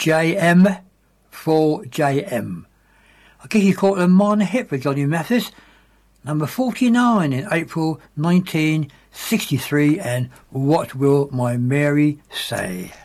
JM for JM. I guess you caught a minor hit for Johnny Mathis, number 49 in April 1963, and What Will My Mary Say?